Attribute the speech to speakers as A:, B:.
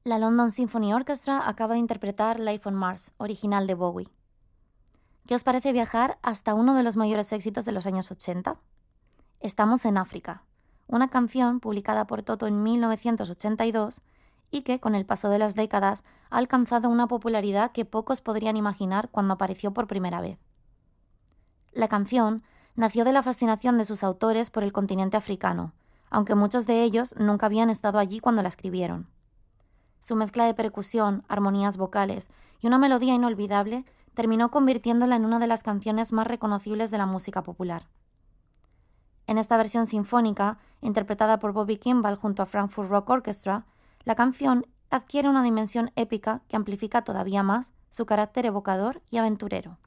A: La London Symphony Orchestra acaba de interpretar Life on Mars, original de Bowie. ¿Qué os parece viajar hasta uno de los mayores éxitos de los años 80? Estamos en África, una canción publicada por Toto en 1982 y que, con el paso de las décadas, ha alcanzado una popularidad que pocos podrían imaginar cuando apareció por primera vez. La canción nació de la fascinación de sus autores por el continente africano, aunque muchos de ellos nunca habían estado allí cuando la escribieron. Su mezcla de percusión, armonías vocales y una melodía inolvidable terminó convirtiéndola en una de las canciones más reconocibles de la música popular. En esta versión sinfónica, interpretada por Bobby Kimball junto a Frankfurt Rock Orchestra, la canción adquiere una dimensión épica que amplifica todavía más su carácter evocador y aventurero.